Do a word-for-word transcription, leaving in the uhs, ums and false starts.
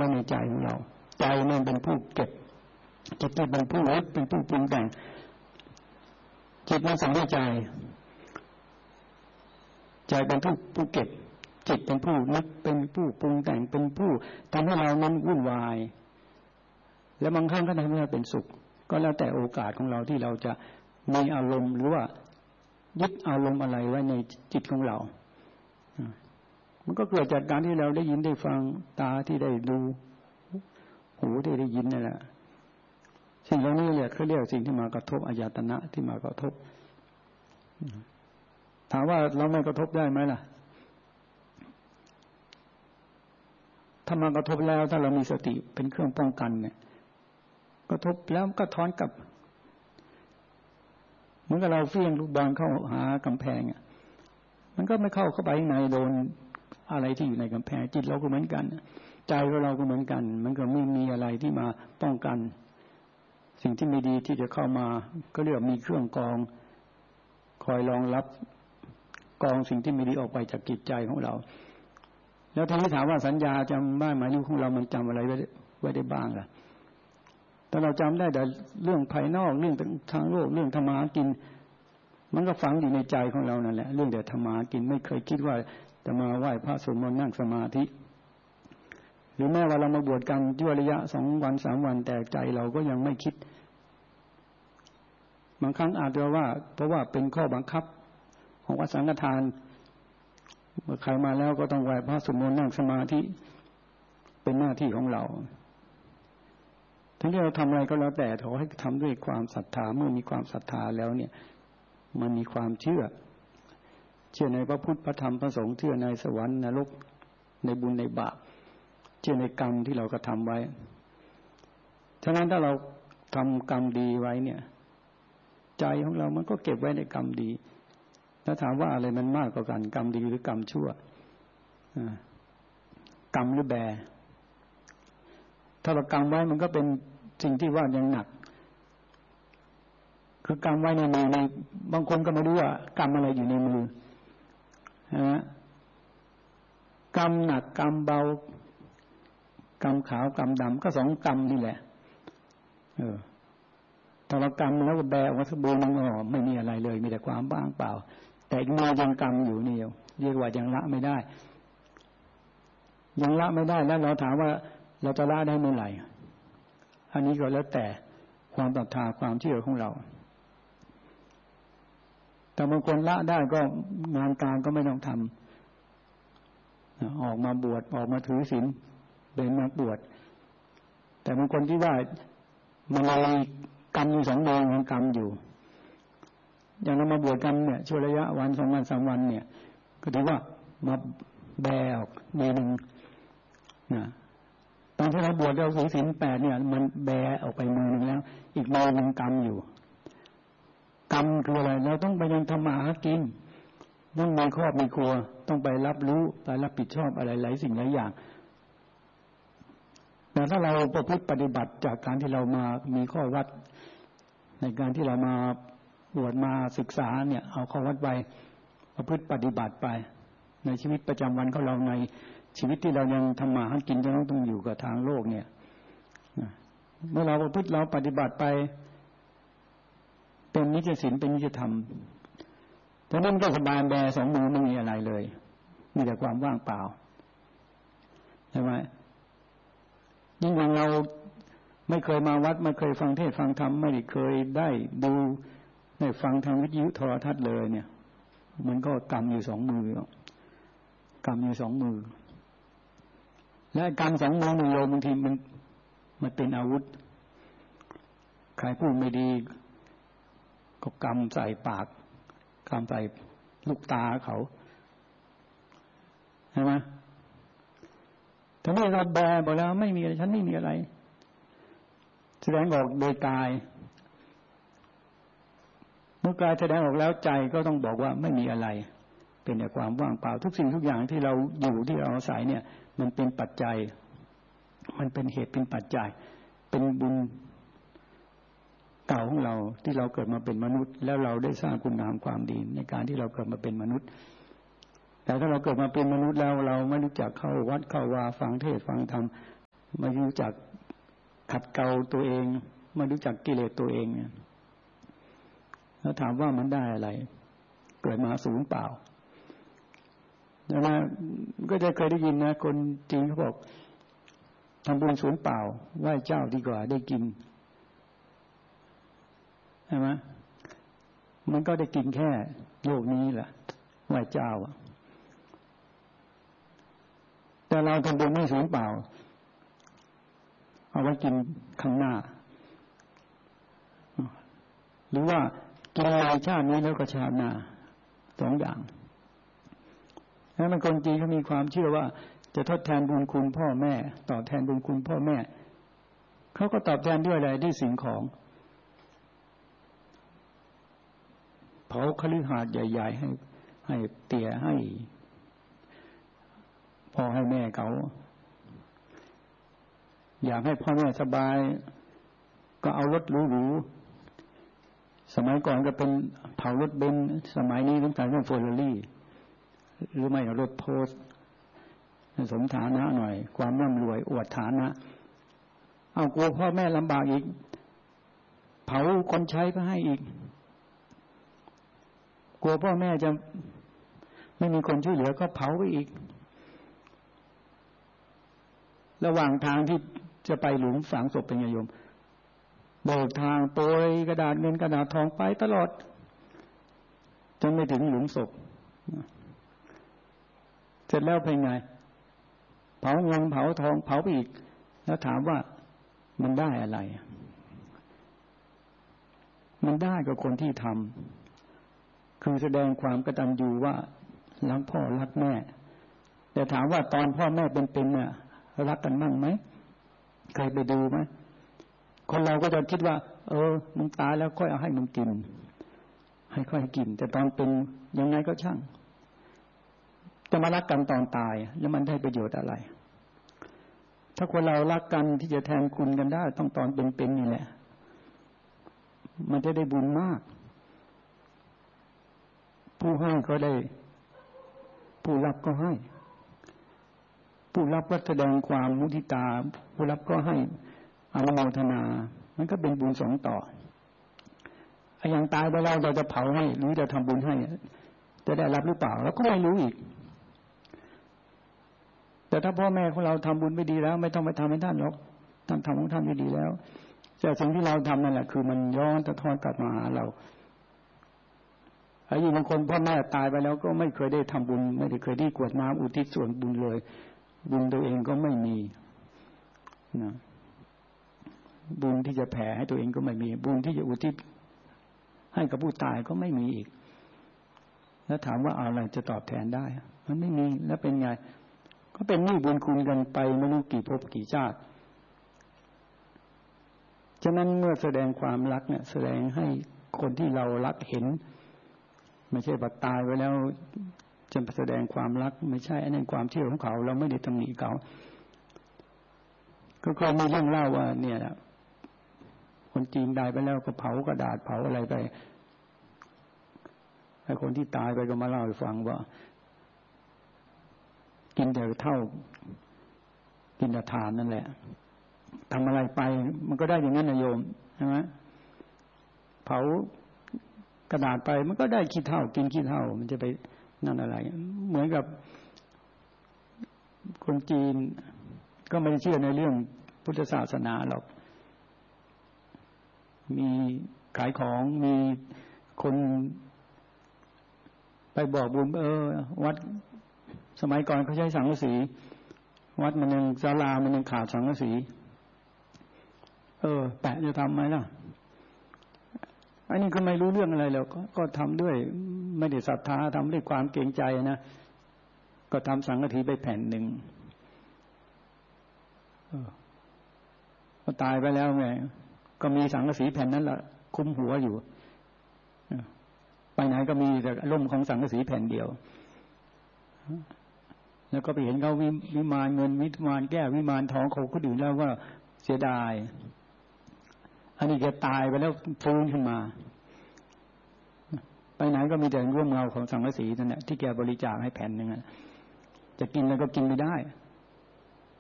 ว้ในใจของเราใจนั่นเป็นผู้เก็บจิตเป็นผู้นึกเป็นผู้ปรุงแต่งจิตมันสั่งให้ใจใจเป็นผู้ผู้เก็บจิตเป็นผู้นึกเป็นผู้ปรุงแต่งเป็นผู้ทำให้เรานั้นวุ่นวายแล้วบางครั้งก็ทำให้เราเป็นสุขก็แล้วแต่โอกาสของเราที่เราจะมีอารมณ์หรือว่ายึดอารมณ์อะไรไว้ในจิตของเรามันก็เกิดจากการที่เราได้ยินได้ฟังตาที่ได้ดูหูที่ได้ยินนั่นแหละสิ่งเหล่านี้เนี่ยเขาเรียกสิ่งที่มากระทบอายตนะที่มากระทบถามว่าเราไม่กระทบได้ไหมล่ะถ้ามากระทบแล้วถ้าเรามีสติเป็นเครื่องป้องกันเนี่ยกระทบแล้วก็ถอนกลับเหมือนกับเราเฟี้ยงลูกบอลเข้าหากำแพงอ่ะมันก็ไม่เข้าเข้าไปข้างในโดนอะไรที่อยู่ในกำแพงจิตเราก็เหมือนกันใจของเราก็เหมือนกันมันก็ไม่มีอะไรที่มาป้องกันสิ่งที่ไม่ดีที่จะเข้ามาก็เรียกมีเครื่องกรองคอยรองรับกรองสิ่งที่ไม่ดีออกไปจากจิตใจของเราแล้วทีนี้ถามว่าสัญญาจำบ้านหมายรู้ของเรามันจำอะไรไว้ไว้ได้บ้างล่ะถ้าเราจำได้แต่เรื่องภายนอกเรื่องทางโลกเรื่องธรรมะกินมันก็ฝังอยู่ในใจของเรานั่นแหละเรื่องแต่ธรรมะกินไม่เคยคิดว่าจะมาไหว้พระสวดมนต์นั่งสมาธิหรือแม้ว่าเรามาบวชกันชั่วระยะสองวันสามวันแต่ใจเราก็ยังไม่คิดบางครั้งอาจจะว่าเพราะว่าเป็นข้อบังคับของวัดสังฆทานเมื่อใครมาแล้วก็ต้องไหว้พระสวดมนต์นั่งสมาธิเป็นหน้าที่ของเราถึงที่เราทำอะไรก็แล้วแต่ขอให้ทำด้วยความศรัทธาเมื่อมีความศรัทธาแล้วเนี่ยมันมีความเชื่อเชื่อในพระพุทธพระธรรมพระสงฆ์เชื่อในสวรรค์นรกในบุญในบาปเชื่อในกรรมที่เรากระทำไว้ฉะนั้นถ้าเราทำกรรมดีไว้เนี่ยใจของเรามันก็เก็บไว้ในกรรมดีแล้วถามว่าอะไรมันมากกว่ากันกรรมดีหรือกรรมชั่วกรรมหรือแบถ้าเรากรรมไว้มันก็เป็นสิ่งที่ว่ายังหนักคือกรรมไว้ในมือในบางคนก็ไม่รู้ว่ากรรมอะไรอยู่ในมือนะกรรมหนักกรรมเบากรรมขาวกรรมดำก็สองกรรมนี่แหละเออถ้าเรากรรมแล้วก็แบออกมาสมบูรณ์มันอ๋อไม่มีอะไรเลยมีแต่ความว่างเปล่าแต่อีกมือยังกรรมอยู่นี่เรียกว่ายังละไม่ได้ยังละไม่ได้แล้วเราถามว่าเราจะละได้เมื่อไหร่อันนี้ก็แล้วแต่ความศรัทธาความเชื่อของเราแต่บางคนละได้ก็งานการก็ไม่ต้องทำออกมาบวชออกมาถือศีลเป็นนักบวชแต่บางคนที่ว่ามันมีกรรมอยู่สองดวงของกรรมอยู่อย่างเรามาบวชกันเนี่ยช่วงระยะวันสองวันสามวันเนี่ยก็ถือว่ามาแบออกมือหนึ่งนะตอนที่เราบวชเราถือศีลแปดเนี่ยมันแบออกไปมือหนึ่งแล้วอีกมือหนึ่งกรรมอยู่กรรมคืออะไรเราต้องไปยังทำมาหากินต้องมีครอบมีครัวต้องไปรับรู้ไปรับผิดชอบอะไรหลายสิ่งหลายอย่างแต่ถ้าเราประพฤติปฏิบัติจากการที่เรามามีข้อวัดในการที่เรามาบวชมาศึกษาเนี่ยเอาข้อวัดไปประพฤติปฏิบัติไปในชีวิตประจำวันของเราในชีวิตที่เรายังทำมาหากินจะต้องต้องอยู่กับทางโลกเนี่ยเมื่อเราประพฤติเราปฏิบัติไปเป็นนิจศีลเป็นนิจธรรมเพราะนั้นก็สบายแบสองมือไม่มีอะไรเลยมีแต่ความว่างเปล่าใช่ไหมยิ่งอย่างเราไม่เคยมาวัดไม่เคยฟังเทศน์ฟังธรรมไม่เคยได้ดูได้ฟังทางวิทยุโทรทัศน์เลยเนี่ยมันก็กำอยู่สองมือกำอยู่สองมือและกำสองมือหนึ่งโยมบางทีมันมันเป็นอาวุธใครพูดไม่ดีก็กำใส่ปากกำใส่ลูกตาเขาใช่ไหมถ้าไม่เราแบบอกแล้วไม่มีอะไรฉันไม่มีอะไรแสดงออกโดยกายเมื่อกายแสดงออกแล้วใจก็ต้องบอกว่าไม่มีอะไรเป็นแต่ความว่างเปล่าทุกสิ่งทุกอย่างที่เราอยู่ที่เราอาศัยเนี่ยมันเป็นปัจจัยมันเป็นเหตุเป็นปัจจัยเป็นบุญเก่าของเราที่เราเกิดมาเป็นมนุษย์แล้วเราได้สร้างคุณงามความดีในการที่เราเกิดมาเป็นมนุษย์แต่ถ้าเราเกิดมาเป็นมนุษย์แล้วเราไม่รู้จักเข้าวัดเข้าวาฟังเทศน์ฟังธรรมไม่รู้จักขัดเกลาตัวเองไม่รู้จักกิเลสตัวเองแล้วถามว่ามันได้อะไรเกิดมาศูนย์เปล่านะก็จะเคยได้ยินนะคนจีนเขาบอกทำบุญศูนย์เปล่าไหว้เจ้าดีกว่าได้กินใช่ไหมมันก็ได้กินแค่โลกนี้แหละไหว้เจ้าแต่เราทำบุญไม่ศูนย์เปล่าเอาไว้กินข้างหน้าหรือว่ากินในชาตินี้แล้วก็ชาติหน้าสองอย่างแล้วมันคนจีนเขามีความเชื่อว่าจะทดแทนบุญคุณพ่อแม่ตอบแทนบุญคุณพ่อแม่เขาก็ตอบแทนด้วยอะไรด้วยสิ่งของเผาคฤหาสน์ใหญ่ๆให้ให้เตี่ยให้พ่อให้แม่เขาอยากให้พ่อแม่สบายก็เอารถหรูๆสมัยก่อนก็เป็นเผารถเบนซ์สมัยนี้ต้องการเป็นเฟอร์รารี่หรือไม่รถโพสสมฐานะหน่อยความร่ำรวยอวดฐานะเอากลัวพ่อแม่ลำบากอีกเผาคนใช้ก็ให้อีกกลัวพ่อแม่จะไม่มีคนช่วยเหลือก็เผาไปอีกระหว่างทางที่จะไปหลุมฝังศพเป็นไงโยมโบกทางโปรยกระดาษเงินกระดาษทองไปตลอดจนไม่ถึงหลุมศพเสร็จแล้วเป็นไงเผาเงินเผาทองเผาไปอีกแล้วถามว่ามันได้อะไรมันได้กับคนที่ทำคือแสดงความกตัญญูว่ารักพ่อรักแม่แต่ถามว่าตอนพ่อแม่เป็นๆเนี่ยรักกันมั่งไหมเคยไปดูไหมคนเราก็จะคิดว่าเออมึงตายแล้วค่อยเอาให้มึงกินให้ค่อยกินแต่ตอนเป็นยังไงก็ช่างจะมารักกันตอนตายแล้วมันได้ประโยชน์อะไรถ้าคนเรารักกันที่จะแทนคุณกันได้ต้องตอนเป็นๆนี่แหละมันจะได้บุญมากผู้ให้ก็ได้ผู้รับก็ให้ผู้รับก็แสดงความมุทิตาผู้รับก็ให้อนุโมทนามันก็เป็นบุญสองต่ออย่างตายไปแล้วเราจะเผาให้หรือจะทำบุญให้จะได้รับหรือเปล่าเราก็ไม่รู้อีกแต่ถ้าพ่อแม่ของเราทำบุญไม่ดีแล้วไม่ต้องไปทำให้ท่านหรอกท่านทำของท่านไม่ดีแล้วแต่สิ่งที่เราทำนั่นแหละคือมันย้อนสะท้อนกลับมาหาเราไอ้บางคนพ่อแม่ตายไปแล้วก็ไม่เคยได้ทำบุญไม่ได้เคยได้กรวดน้ำอุทิศส่วนบุญเลยบุญตัวเองก็ไม่มีนะบุญที่จะแผ่ให้ตัวเองก็ไม่มีบุญที่จะอุทิศให้กับผู้ตายก็ไม่มีอีกแล้วถามว่าอะไรจะตอบแทนได้มันไม่มีแล้วเป็นไงก็เป็นหนี้บุญคุณกันไปไม่รู้กี่ภพกี่ชาติฉะนั้นเมื่อแสดงความรักเนี่ยแสดงให้คนที่เรารักเห็นไม่ใช่บัดตายไว้แล้วจะแสดงความรักไม่ใช่อันนั้นความเชื่อของเขาเราไม่ได้ตำหนิเขาก็เคยมีเรื่องเล่าว่าเนี่ยนะคนจีนตายไปแล้วก็เผากระดาษเผาอะไรไปไอ้คนที่ตายไปก็มาเล่าให้ฟังว่ากินแต่เท่ากินแต่ทานนั่นแหละทำอะไรไปมันก็ได้อย่างนั้นนะโยมใช่ไหมเผากระดาษไปมันก็ได้ขี้เท่ากินขี้เท่ามันจะไปนั่นอะไรเหมือนกับคนจีนก็ไม่เชื่อในเรื่องพุทธศาสนาหรอกมีขายของมีคนไปบอกบุญเออวัดสมัยก่อนเขาใช้สังกะสีวัดมันยังศาลามันยังขาดสังกะสีเออแปะจะทำไหมล่ะอันนี้ก็ไม่รู้เรื่องอะไรแล้วก็ก็ทำด้วยไม่ได้ศรัทธาทำด้วยความเกรงใจนะก็ทำสังกะสีไปแผ่นหนึ่งพอตายไปแล้วไงก็มีสังกะสีแผ่นนั้นแหละคุ้มหัวอยู่ไปไหนก็มีแต่ร่มของสังกะสีแผ่นเดียวแล้วก็ไปเห็นเขาวิมานเงินวิมานแก้ววิมานทองเขาคนอื่นแล้วว่าเสียดายอันนี้แกตายไปแล้วฟื้นขึ้นมาไปไหนก็มีแต่ร่วมเงาของสังกะสีนั่นแหละที่แกบริจาคให้แผ่นหนึ่งจะกินแล้วก็กินไม่ได้